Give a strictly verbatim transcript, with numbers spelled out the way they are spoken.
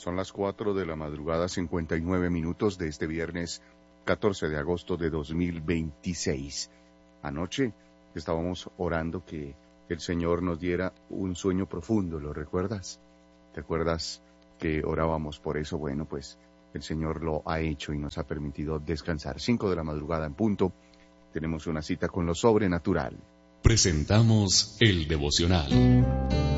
Son las cuatro de la madrugada, cincuenta y nueve minutos de este viernes catorce de agosto de dos mil veintiséis. Anoche estábamos orando que el Señor nos diera un sueño profundo, ¿lo recuerdas? ¿Te acuerdas que orábamos por eso? Bueno, pues el Señor lo ha hecho y nos ha permitido descansar. Cinco de la madrugada en punto, tenemos una cita con lo sobrenatural. Presentamos el devocional.